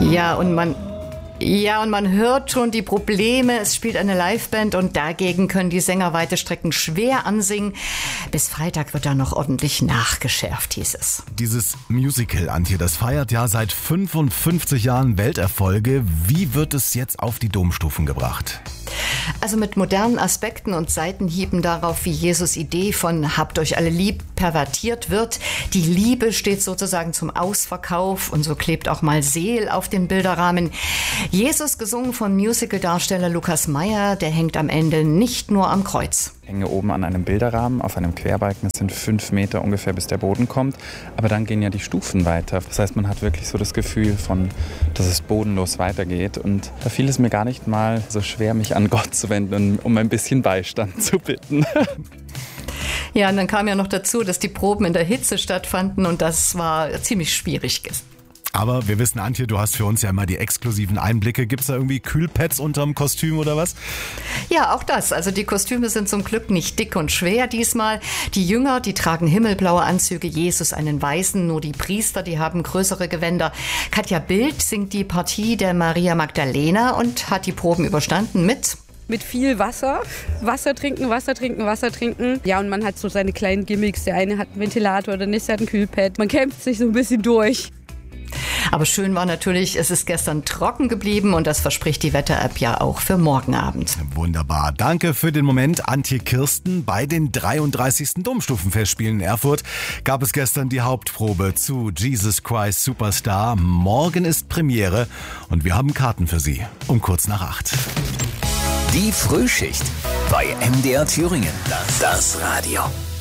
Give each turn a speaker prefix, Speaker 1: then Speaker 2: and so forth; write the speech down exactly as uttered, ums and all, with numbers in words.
Speaker 1: Ja, und man... Ja, und man hört schon die Probleme. Es spielt eine Liveband und dagegen können die Sänger weite Strecken schwer ansingen. Bis Freitag wird da noch ordentlich nachgeschärft, hieß es.
Speaker 2: Dieses Musical, Antje, das feiert ja seit fünfundfünfzig Jahren Welterfolge. Wie wird es jetzt auf die Domstufen gebracht?
Speaker 1: Also mit modernen Aspekten und Seitenhieben darauf, wie Jesus' Idee von Habt euch alle lieb pervertiert wird. Die Liebe steht sozusagen zum Ausverkauf und so klebt auch mal Seel auf den Bilderrahmen. Jesus, gesungen von Musical-Darsteller Lukas Meyer, der hängt am Ende nicht nur am Kreuz.
Speaker 3: Ich hänge oben an einem Bilderrahmen auf einem Querbalken. Das sind fünf Meter ungefähr, bis der Boden kommt. Aber dann gehen ja die Stufen weiter. Das heißt, man hat wirklich so das Gefühl von, dass es bodenlos weitergeht. Und da fiel es mir gar nicht mal so schwer, mich an Gott zu wenden, um ein bisschen Beistand zu bitten.
Speaker 1: Ja, und dann kam ja noch dazu, dass die Proben in der Hitze stattfanden und das war ziemlich schwierig.
Speaker 2: Aber wir wissen, Antje, du hast für uns ja immer die exklusiven Einblicke. Gibt es da irgendwie Kühlpads unterm Kostüm oder was?
Speaker 1: Ja, auch das. Also die Kostüme sind zum Glück nicht dick und schwer diesmal. Die Jünger, die tragen himmelblaue Anzüge, Jesus einen weißen, nur die Priester, die haben größere Gewänder. Katja Bild singt die Partie der Maria Magdalena und hat die Proben überstanden mit...
Speaker 4: Mit viel Wasser. Wasser trinken, Wasser trinken, Wasser trinken. Ja, und man hat so seine kleinen Gimmicks. Der eine hat einen Ventilator, der nächste hat ein Kühlpad. Man kämpft sich so ein bisschen durch.
Speaker 1: Aber schön war natürlich, es ist gestern trocken geblieben und das verspricht die Wetter-App ja auch für morgen Abend.
Speaker 2: Wunderbar. Danke für den Moment, Antje Kirsten. Bei den dreiunddreißigsten Domstufenfestspielen in Erfurt gab es gestern die Hauptprobe zu Jesus Christ Superstar. Morgen ist Premiere und wir haben Karten für Sie um kurz nach acht.
Speaker 5: Die Frühschicht bei M D R Thüringen. Das Radio.